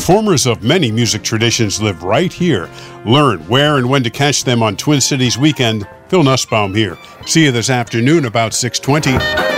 Performers of many music traditions live right here. Learn where and when to catch them on Twin Cities Weekend. Phil Nussbaum here. See you this afternoon about 6:20.